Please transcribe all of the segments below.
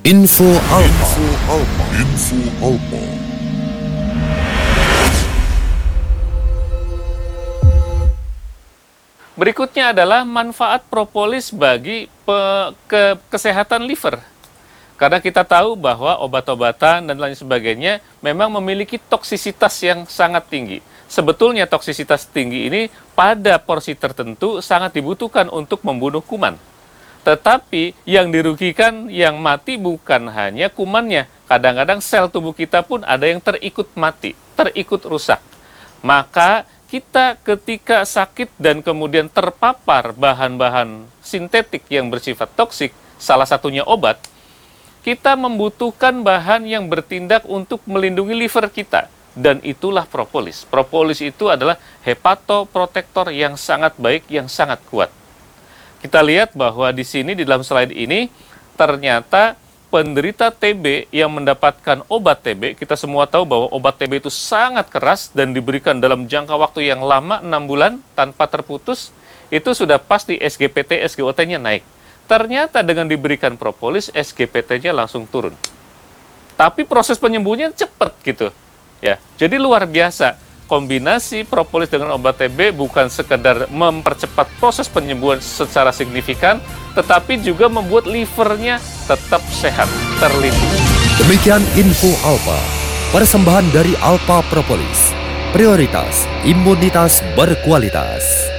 Info Alpa. Berikutnya adalah manfaat propolis bagi kesehatan liver. Karena kita tahu bahwa obat-obatan dan lain sebagainya memang memiliki toksisitas yang sangat tinggi. Sebetulnya toksisitas tinggi ini pada porsi tertentu sangat dibutuhkan untuk membunuh kuman. Tetapi yang dirugikan, yang mati bukan hanya kumannya. Kadang-kadang sel tubuh kita pun ada yang terikut mati, terikut rusak. Maka kita ketika sakit dan kemudian terpapar bahan-bahan sintetik yang bersifat toksik, salah satunya obat, kita membutuhkan bahan yang bertindak untuk melindungi liver kita. Dan itulah propolis. Propolis itu adalah hepatoprotektor yang sangat baik, yang sangat kuat. Kita lihat bahwa di sini, di dalam slide ini, ternyata penderita TB yang mendapatkan obat TB, kita semua tahu bahwa obat TB itu sangat keras dan diberikan dalam jangka waktu yang lama, 6 bulan, tanpa terputus, itu sudah pasti SGPT, SGOT-nya naik. Ternyata dengan diberikan propolis, SGPT-nya langsung turun. Tapi proses penyembuhannya cepat gitu. Ya, jadi luar biasa. Kombinasi propolis dengan obat TB bukan sekedar mempercepat proses penyembuhan secara signifikan, tetapi juga membuat livernya tetap sehat, terlindungi. Demikian Info Alpa, persembahan dari Alpa Propolis. Prioritas imunitas berkualitas.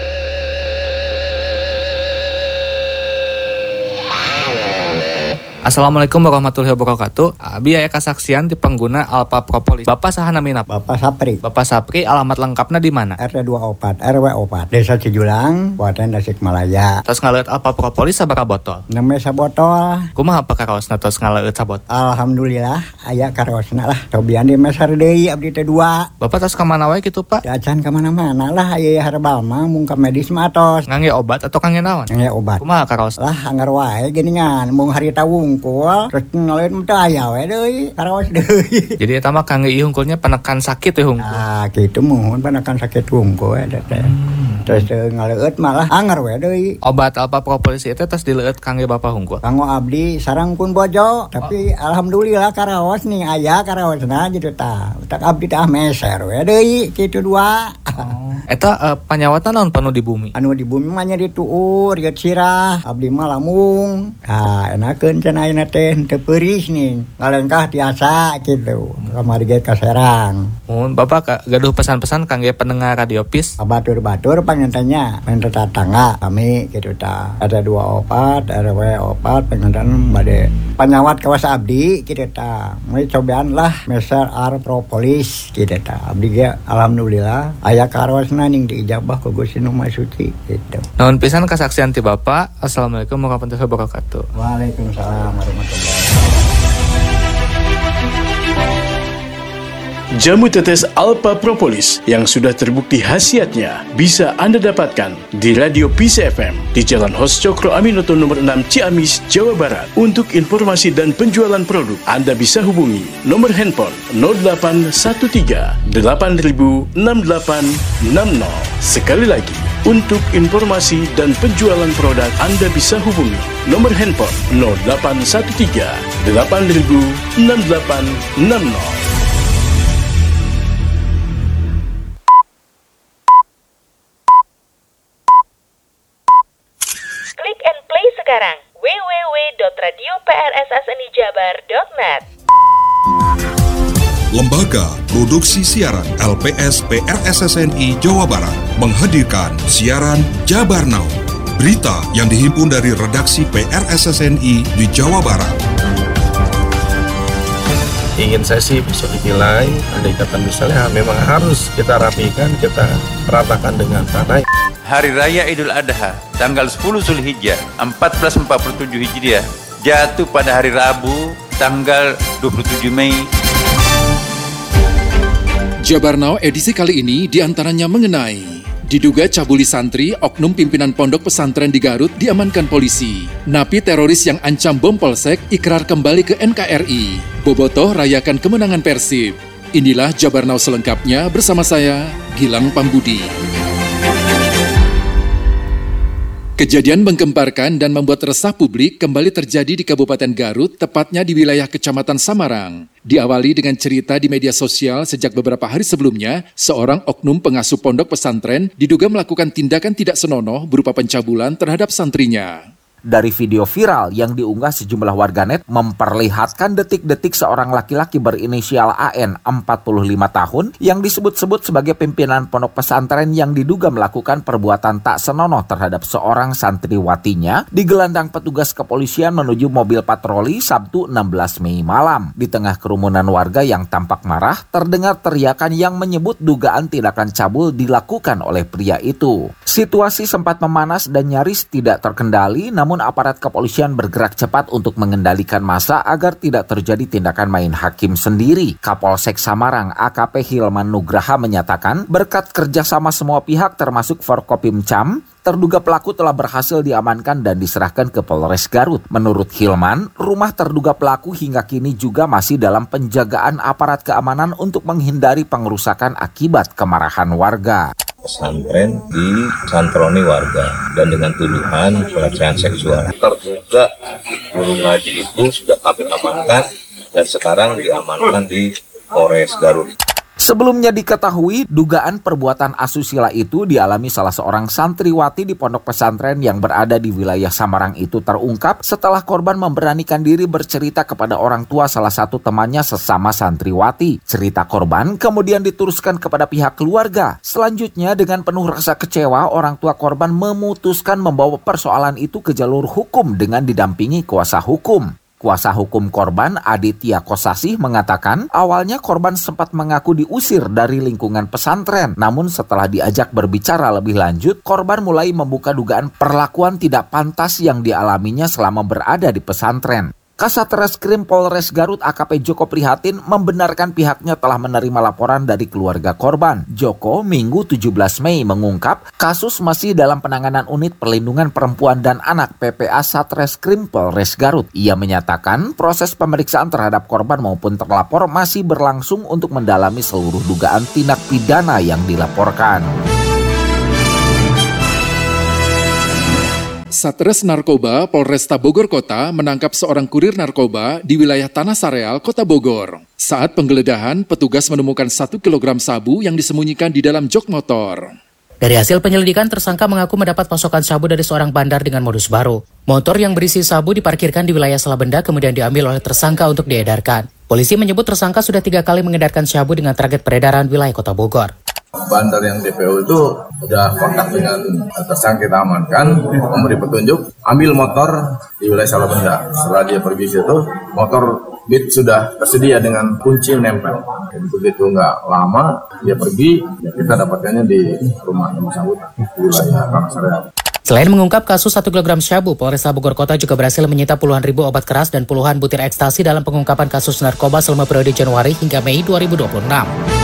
Assalamualaikum warahmatullahi wabarakatuh. Abi aya kasaksian di pengguna Alpa Propolis. Bapak saha namina? Bapak Sapri. Bapak Sapri, alamat lengkapnya di mana? RT24, RW4, Desa Cijulang, Kabupaten Tasikmalaya. Tos ngaleut Alpa Propolis sabaraha botol? 6 sabotol. Kumaha pakaraosna tos ngaleut sabot? Alhamdulillah, aya karosna lah. Cobian di meser deui abdi teh 2. Bapak tos ka mana wae kitu, Pak? Acan ka mana-mana lah, aya herbal mah mung ka medis mah tos. Ngangge obat atau kangge naon? Ngangge obat. Kumaha karaos? Lah anggar wae geuningan mung harita wungkul, terus ngaleun teh aya we deui, karaos deui. Jadi eta mah kangge ieu hungkulnya penekan sakit teh hungkul. Ah, kitu muhun penekan sakit wungkul eta teh. Terus ngaleut malah anggar we deui. Obat Alpa Propolis itu tos dileueut kangge Bapak hungkul. Kanggo abdi sareng pun bojo, tapi alhamdulillah karaos nih aya karaosna gitu tah. Tak abdi teh meser we deui kitu 2. Eta panyawatan naon panu di bumi? Anu di bumi mah nya dituur, ieu sirah, abdi mah lamung. Ah, enakeun cenah ayeuna teh teu peuris nih. Ngalengkah tiasa gitu. Kamari ge ka Serang. Mun Bapak gaduh pesan-pesan kangge pendengar Radio PIS. Batur-batur pangentanya, pengen tetangga kami gitu tah. Ada 2 opat, RW opat pengentan bade panyawat kawas abdi gitu tah. Mulai cobaan lah meser Propolis gitu tah. Abdi ge alhamdulillah aya karosna ning diijabah ku Gusti Nu Maha Suci gitu. Nuhun pisan kasaksian ti Bapak. Assalamualaikum warahmatullahi wabarakatuh. Waalaikumsalam warahmatullahi wabarakatuh. Jamu tetes Alpa Propolis yang sudah terbukti khasiatnya bisa Anda dapatkan di Radio PIS FM di Jalan Hos Cokro Aminoto nomor 6 Ciamis, Jawa Barat. Untuk informasi dan penjualan produk, Anda bisa hubungi nomor handphone 0813 8000 6860. Sekali lagi, untuk informasi dan penjualan produk, Anda bisa hubungi nomor handphone 0813 8000 6860. Sekarang www.radioprssnijabar.net. Lembaga Produksi Siaran LPS PRSSNI Jawa Barat menghadirkan siaran Jabar Now, berita yang dihimpun dari redaksi PRSSNI di Jawa Barat. Ingin saya sih besok dinilai, ada ikatan misalnya memang harus kita rapikan, kita ratakan dengan tanah. Hari Raya Idul Adha, tanggal 10 Zulhijjah 1447 Hijriah, jatuh pada hari Rabu, tanggal 27 Mei. Jabar Now edisi kali ini diantaranya mengenai diduga cabuli santri, oknum pimpinan pondok pesantren di Garut diamankan polisi. Napi teroris yang ancam bom polsek ikrar kembali ke NKRI. Bobotoh rayakan kemenangan Persib. Inilah Jabar Now selengkapnya bersama saya, Gilang Pambudi. Kejadian menggemparkan dan membuat resah publik kembali terjadi di Kabupaten Garut, tepatnya di wilayah Kecamatan Samarang. Diawali dengan cerita di media sosial sejak beberapa hari sebelumnya, seorang oknum pengasuh pondok pesantren diduga melakukan tindakan tidak senonoh berupa pencabulan terhadap santrinya. Dari video viral yang diunggah sejumlah warganet memperlihatkan detik-detik seorang laki-laki berinisial AN 45 tahun yang disebut-sebut sebagai pimpinan pondok pesantren yang diduga melakukan perbuatan tak senonoh terhadap seorang santriwatinya digelandang petugas kepolisian menuju mobil patroli Sabtu 16 Mei malam. Di tengah kerumunan warga yang tampak marah, terdengar teriakan yang menyebut dugaan tindakan cabul dilakukan oleh pria itu. Situasi sempat memanas dan nyaris tidak terkendali, namun aparat kepolisian bergerak cepat untuk mengendalikan massa agar tidak terjadi tindakan main hakim sendiri. Kapolsek Samarang AKP Hilman Nugraha menyatakan berkat kerjasama semua pihak termasuk Forkopimcam, terduga pelaku telah berhasil diamankan dan diserahkan ke Polres Garut. Menurut Hilman, rumah terduga pelaku hingga kini juga masih dalam penjagaan aparat keamanan untuk menghindari pengerusakan akibat kemarahan warga. Pesantren disantroni warga dan dengan tuduhan pelecehan seksual. Terduga guru ngaji itu sudah kami amankan dan sekarang diamankan di Polres Garut. Sebelumnya diketahui dugaan perbuatan asusila itu dialami salah seorang santriwati di pondok pesantren yang berada di wilayah Samarang itu terungkap setelah korban memberanikan diri bercerita kepada orang tua salah satu temannya sesama santriwati. Cerita korban kemudian diteruskan kepada pihak keluarga. Selanjutnya dengan penuh rasa kecewa, orang tua korban memutuskan membawa persoalan itu ke jalur hukum dengan didampingi kuasa hukum. Kuasa hukum korban Aditya Kosasih mengatakan awalnya korban sempat mengaku diusir dari lingkungan pesantren. Namun setelah diajak berbicara lebih lanjut, korban mulai membuka dugaan perlakuan tidak pantas yang dialaminya selama berada di pesantren. Kasat Reskrim Polres Garut AKP Joko Prihatin membenarkan pihaknya telah menerima laporan dari keluarga korban. Joko Minggu 17 Mei mengungkap kasus masih dalam penanganan Unit Perlindungan Perempuan dan Anak PPA Satreskrim Polres Garut. Ia menyatakan proses pemeriksaan terhadap korban maupun terlapor masih berlangsung untuk mendalami seluruh dugaan tindak pidana yang dilaporkan. Satres Narkoba Polresta Bogor Kota menangkap seorang kurir narkoba di wilayah Tanah Sareal, Kota Bogor. Saat penggeledahan, petugas menemukan 1 kilogram sabu yang disembunyikan di dalam jok motor. Dari hasil penyelidikan, tersangka mengaku mendapat pasokan sabu dari seorang bandar dengan modus baru. Motor yang berisi sabu diparkirkan di wilayah Salabenda kemudian diambil oleh tersangka untuk diedarkan. Polisi menyebut tersangka sudah 3 kali mengedarkan sabu dengan target peredaran wilayah Kota Bogor. Bandar yang DPO itu udah kontak dengan tersangka, kita amankan, memberi petunjuk, ambil motor di wilayah Salabenda. Setelah dia pergi situ, motor Beat sudah tersedia dengan kunci nempel. Jadi begitu nggak lama dia pergi, ya kita dapatkannya di rumah yang bersangkutan di wilayah Tanah Sareal. Selain mengungkap kasus 1 kilogram sabu, Polresta Bogor Kota juga berhasil menyita puluhan ribu obat keras dan puluhan butir ekstasi dalam pengungkapan kasus narkoba selama periode Januari hingga Mei 2026.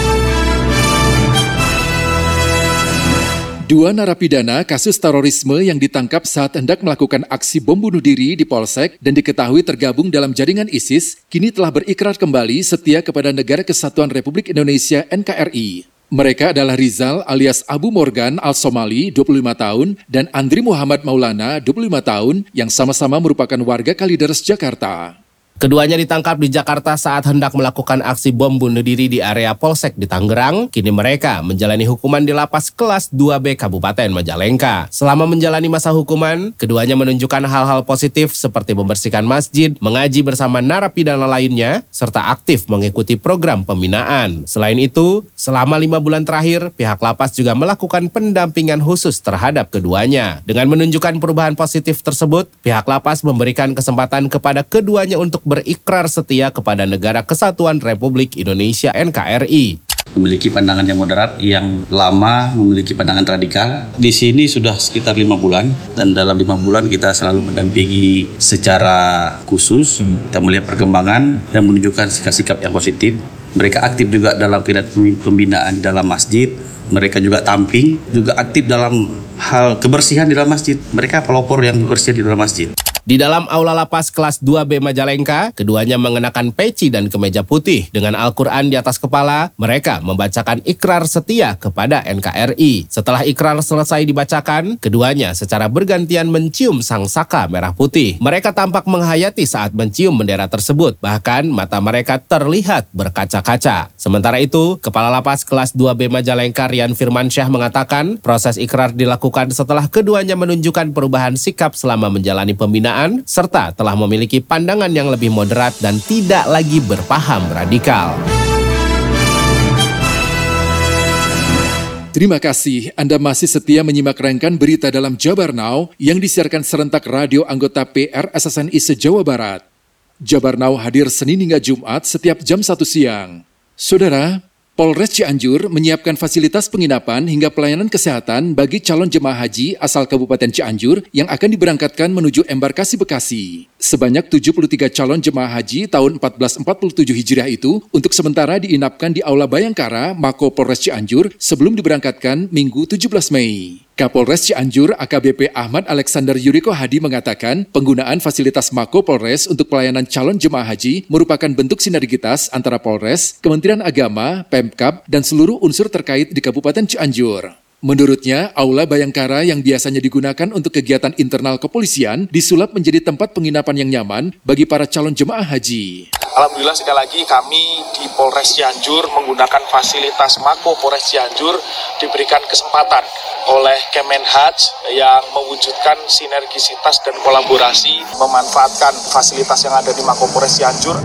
2 narapidana kasus terorisme yang ditangkap saat hendak melakukan aksi bom bunuh diri di Polsek dan diketahui tergabung dalam jaringan ISIS, kini telah berikrar kembali setia kepada Negara Kesatuan Republik Indonesia NKRI. Mereka adalah Rizal alias Abu Morgan Al-Somali, 25 tahun, dan Andri Muhammad Maulana, 25 tahun, yang sama-sama merupakan warga Kalideres, Jakarta. Keduanya ditangkap di Jakarta saat hendak melakukan aksi bom bunuh diri di area Polsek di Tangerang. Kini mereka menjalani hukuman di lapas kelas 2B Kabupaten Majalengka. Selama menjalani masa hukuman, keduanya menunjukkan hal-hal positif seperti membersihkan masjid, mengaji bersama narapidana lainnya, serta aktif mengikuti program pembinaan. Selain itu, selama 5 bulan terakhir, pihak lapas juga melakukan pendampingan khusus terhadap keduanya. Dengan menunjukkan perubahan positif tersebut, pihak lapas memberikan kesempatan kepada keduanya untuk berikrar setia kepada Negara Kesatuan Republik Indonesia NKRI. Memiliki pandangan yang moderat, yang lama memiliki pandangan radikal. Di sini sudah sekitar 5 bulan dan dalam 5 bulan kita selalu mendampingi secara khusus. Kita melihat perkembangan dan menunjukkan sikap-sikap yang positif. Mereka aktif juga dalam pembinaan dalam masjid. Mereka juga tamping, juga aktif dalam hal kebersihan di dalam masjid. Mereka pelopor yang bersih di dalam masjid. Di dalam aula lapas kelas 2B Majalengka, keduanya mengenakan peci dan kemeja putih. Dengan Al-Quran di atas kepala, mereka membacakan ikrar setia kepada NKRI. Setelah ikrar selesai dibacakan, keduanya secara bergantian mencium sangsaka merah putih. Mereka tampak menghayati saat mencium bendera tersebut. Bahkan mata mereka terlihat berkaca-kaca. Sementara itu, Kepala Lapas kelas 2B Majalengka Rian Firmansyah mengatakan, proses ikrar dilakukan setelah keduanya menunjukkan perubahan sikap selama menjalani pembinaan serta telah memiliki pandangan yang lebih moderat dan tidak lagi berpaham radikal. Terima kasih Anda masih setia menyimak rangkaian berita dalam Jabar Now yang disiarkan serentak radio anggota PRSSNI se-Jawa Barat. Jabar Now hadir Senin hingga Jumat setiap jam 1 siang. Saudara, Polres Cianjur menyiapkan fasilitas penginapan hingga pelayanan kesehatan bagi calon jemaah haji asal Kabupaten Cianjur yang akan diberangkatkan menuju embarkasi Bekasi. Sebanyak 73 calon jemaah haji tahun 1447 Hijriah itu untuk sementara diinapkan di Aula Bayangkara, Mako Polres Cianjur sebelum diberangkatkan Minggu 17 Mei. Kapolres Cianjur AKBP Ahmad Alexander Yuriko Hadi mengatakan penggunaan fasilitas Mako Polres untuk pelayanan calon jemaah haji merupakan bentuk sinergitas antara Polres, Kementerian Agama, Pemkab, dan seluruh unsur terkait di Kabupaten Cianjur. Menurutnya, Aula Bayangkara yang biasanya digunakan untuk kegiatan internal kepolisian disulap menjadi tempat penginapan yang nyaman bagi para calon jemaah haji. Alhamdulillah sekali lagi kami di Polres Cianjur menggunakan fasilitas Mako Polres Cianjur diberikan kesempatan oleh Kemenhaj yang mewujudkan sinergisitas dan kolaborasi memanfaatkan fasilitas yang ada di Mako Polres Cianjur.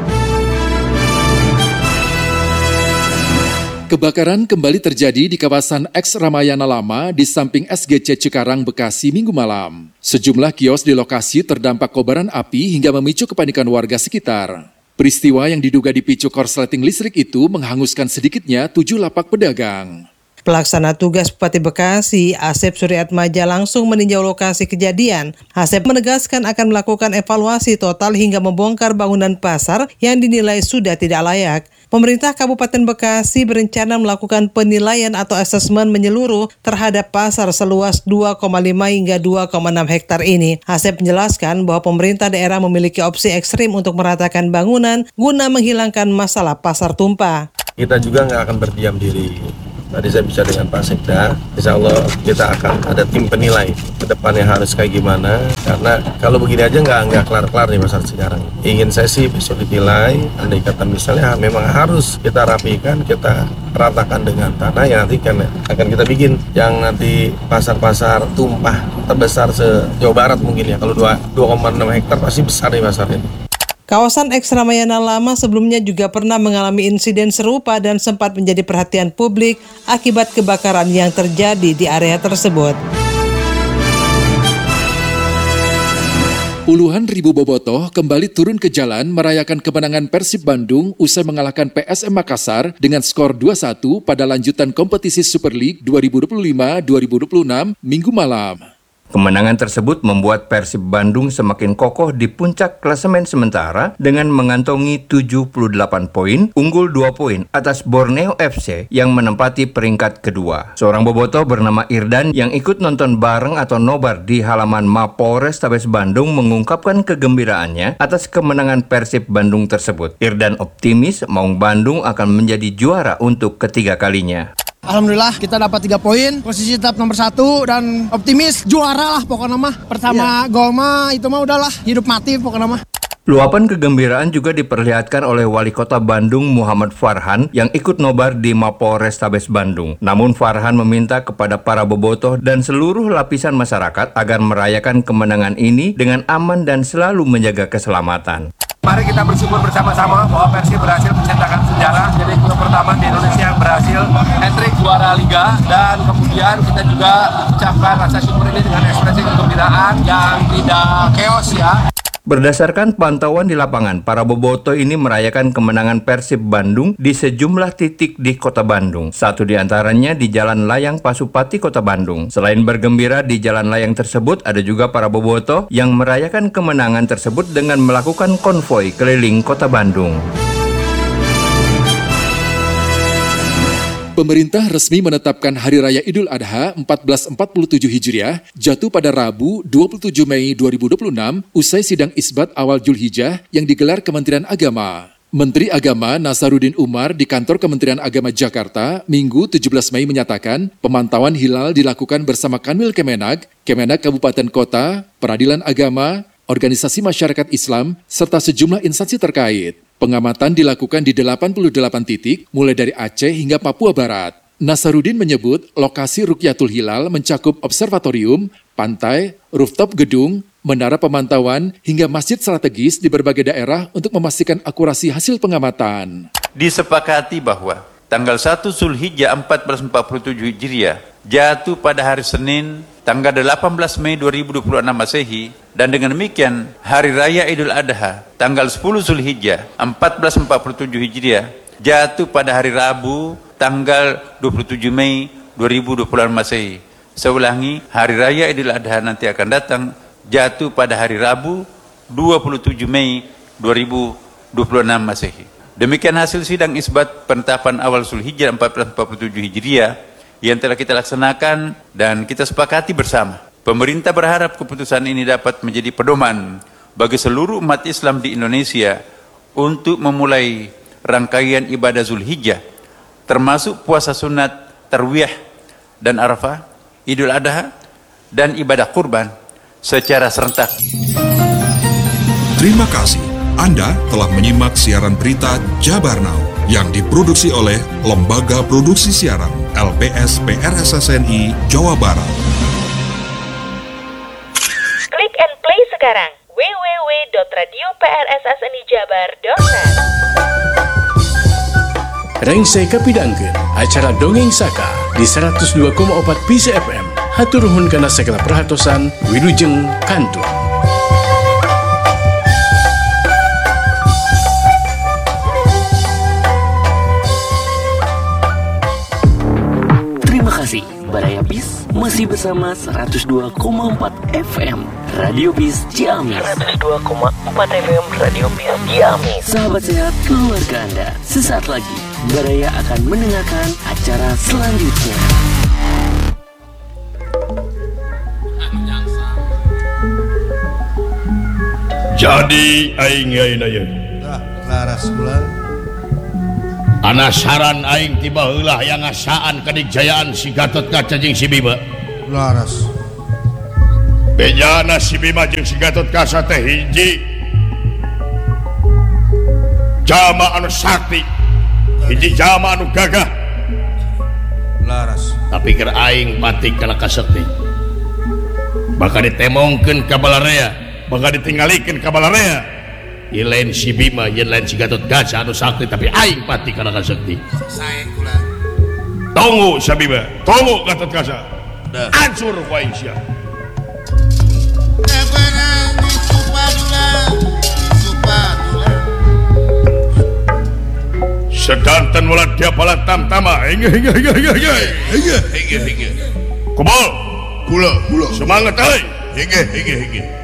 Kebakaran kembali terjadi di kawasan X Ramayana Lama di samping SGC Cikarang, Bekasi minggu malam. Sejumlah kios di lokasi terdampak kobaran api hingga memicu kepanikan warga sekitar. Peristiwa yang diduga dipicu korsleting listrik itu menghanguskan sedikitnya 7 lapak pedagang. Pelaksana tugas Bupati Bekasi, Asep Suryatmaja langsung meninjau lokasi kejadian. Asep menegaskan akan melakukan evaluasi total hingga membongkar bangunan pasar yang dinilai sudah tidak layak. Pemerintah Kabupaten Bekasi berencana melakukan penilaian atau asesmen menyeluruh terhadap pasar seluas 2,5 hingga 2,6 hektar ini. Asep menjelaskan bahwa pemerintah daerah memiliki opsi ekstrim untuk meratakan bangunan guna menghilangkan masalah pasar tumpah. Kita juga nggak akan berdiam diri. Tadi saya bicara dengan Pak Sekda, insya Allah kita akan ada tim penilai ke depannya harus kayak gimana. Karena kalau begini aja nggak kelar-kelar nih pasar sekarang. Ingin saya sih besok dinilai, andai kata misalnya memang harus kita rapikan, kita ratakan dengan tanah yang nanti kan akan kita bikin yang nanti pasar-pasar tumpah terbesar se-Jawa Barat mungkin ya. Kalau 2,6 hektar pasti besar nih pasar ini. Kawasan X Ramayana Lama sebelumnya juga pernah mengalami insiden serupa dan sempat menjadi perhatian publik akibat kebakaran yang terjadi di area tersebut. Puluhan ribu bobotoh kembali turun ke jalan merayakan kemenangan Persib Bandung usai mengalahkan PSM Makassar dengan skor 2-1 pada lanjutan kompetisi Super League 2025-2026 Minggu malam. Kemenangan tersebut membuat Persib Bandung semakin kokoh di puncak klasemen sementara dengan mengantongi 78 poin, unggul 2 poin atas Borneo FC yang menempati peringkat kedua. Seorang bobotoh bernama Irdan yang ikut nonton bareng atau nobar di halaman Mapolres Tabes Bandung mengungkapkan kegembiraannya atas kemenangan Persib Bandung tersebut. Irdan optimis Maung Bandung akan menjadi juara untuk ketiga kalinya. Alhamdulillah kita dapat 3 poin, posisi tetap nomor 1 dan optimis juara lah pokoknya mah. Pertama gol mah itu mah udahlah hidup mati pokoknya mah. Luapan kegembiraan juga diperlihatkan oleh Wali Kota Bandung Muhammad Farhan yang ikut nobar di Mapolres Tabes Bandung. Namun Farhan meminta kepada para bobotoh dan seluruh lapisan masyarakat agar merayakan kemenangan ini dengan aman dan selalu menjaga keselamatan. Mari kita bersyukur bersama-sama bahwa Persib berhasil mencetakkan sejarah jadi klub pertama di Indonesia yang berhasil hat-trick juara Liga, dan kemudian kita juga ucapkan rasa syukur ini dengan ekspresi kegembiraan yang tidak keos ya. Berdasarkan pantauan di lapangan, para bobotoh ini merayakan kemenangan Persib Bandung di sejumlah titik di Kota Bandung. Satu di antaranya di Jalan Layang Pasupati, Kota Bandung. Selain bergembira di Jalan Layang tersebut, ada juga para bobotoh yang merayakan kemenangan tersebut dengan melakukan konvoi keliling Kota Bandung. Pemerintah resmi menetapkan Hari Raya Idul Adha 1447 Hijriah jatuh pada Rabu 27 Mei 2026 usai sidang isbat awal Zulhijjah yang digelar Kementerian Agama. Menteri Agama Nasaruddin Umar di kantor Kementerian Agama Jakarta Minggu 17 Mei menyatakan pemantauan hilal dilakukan bersama Kanwil Kemenag, Kemenag Kabupaten Kota, Peradilan Agama, organisasi masyarakat Islam, serta sejumlah instansi terkait. Pengamatan dilakukan di 88 titik, mulai dari Aceh hingga Papua Barat. Nasaruddin menyebut lokasi Rukyatul Hilal mencakup observatorium, pantai, rooftop gedung, menara pemantauan, hingga masjid strategis di berbagai daerah untuk memastikan akurasi hasil pengamatan. Disepakati bahwa tanggal 1 Zulhijjah 1447 Hijriah jatuh pada hari Senin tanggal 18 Mei 2026 Masehi, dan dengan demikian Hari Raya Idul Adha tanggal 10 Zulhijjah 1447 Hijriah jatuh pada hari Rabu tanggal 27 Mei 2026 Masehi. Saya ulangi, Hari Raya Idul Adha nanti akan datang jatuh pada hari Rabu 27 Mei 2026 Masehi. Demikian hasil sidang isbat penetapan awal Zulhijjah 1447 Hijriah yang telah kita laksanakan dan kita sepakati bersama. Pemerintah berharap keputusan ini dapat menjadi pedoman bagi seluruh umat Islam di Indonesia untuk memulai rangkaian ibadah Zulhijjah, termasuk puasa sunat, tarwiyah, dan Arafah, Idul Adha, dan ibadah kurban secara serentak. Terima kasih. Anda telah menyimak siaran berita Jabar Now yang diproduksi oleh Lembaga Produksi Siaran LPS PRSSNI Jawa Barat. Klik and play sekarang www.radioprssnijabar.net. Rengsai kapidangkeun acara Dongeng Saka di 102,4 PC FM. Hatur nuhun kana segala perhatosan, wilujeng kantun. Terima kasih, Baraya Bis masih bersama 102,4 FM Radio Bis Ciamis. 102,4 FM Radio Bis Ciamis. Sahabat sehat keluarga Anda, sesaat lagi Baraya akan mendengarkan acara selanjutnya. Jadi aing ayeuna ieu. Laras bulan. Anasaran aing tiba heula yang ngasaan kadikjayaan si Gatotkaca jeung si Bima. Laras. Bejana si Bima jeung si Gatotkaca teh hiji jama anu sakti, hiji jama anu gagah. Laras. Tapi keur aing batik kana kasakti. Bakal ditemongkeun ka Balarea, bakal ditinggalikeun ka Balarea. Ieu lain si Bima, ieu lain si Gatotkaca anu sakti, tapi aing pati kana kasakti. Sae kula. Tunggu si Bima, tunggu Gatotkaca. Hancur ku aing sia. Sedanten mulai dia pala tam-tama. Hingga. Kubol. Kula. Semangat ay. Hingga.